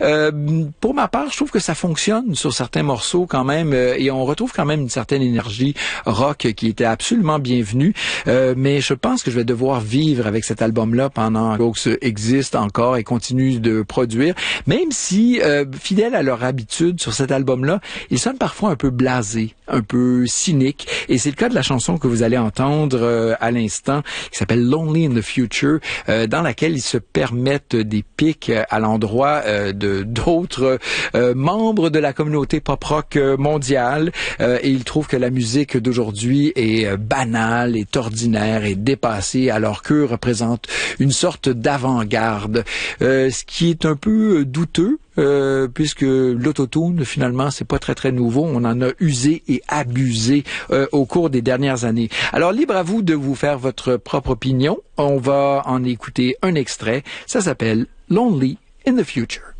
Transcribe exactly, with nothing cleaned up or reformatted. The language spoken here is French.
Euh, pour ma part, je trouve que ça fonctionne sur certains morceaux quand même, euh, et on retrouve quand même une certaine énergie rock qui était absolument bienvenue. Euh, mais je pense que je vais devoir vivre avec cet album-là pendant que Strokes existe encore et continue de produire, même si, euh, fidèles à leur habitude sur cet album-là, ils sonnent parfois un peu blasés, un peu cyniques, et c'est le cas de la chanson que vous allez entendre euh, à l'instant, qui s'appelle Lonely in the Future, euh, dans laquelle ils se permettent des pics à l'endroit euh, de d'autres euh, membres de la communauté pop-rock mondiale, euh, et ils trouvent que la musique d'aujourd'hui est euh, banale, est ordinaire, est dépassée, alors qu'eux représentent une sorte d'avant-garde, euh, ce qui est un peu douteux, Euh, puisque l'autotune, finalement, c'est pas très très nouveau. On en a usé et abusé euh, au cours des dernières années. Alors, libre à vous de vous faire votre propre opinion. On va en écouter un extrait. Ça s'appelle Lonely in the Future.